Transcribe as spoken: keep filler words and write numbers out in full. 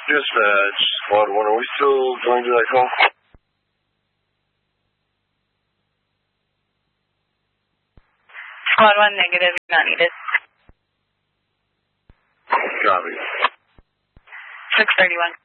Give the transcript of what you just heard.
Dispatch, Squad one, are we still going to that call? Squad one, negative, not needed. Copy. six thirty-one.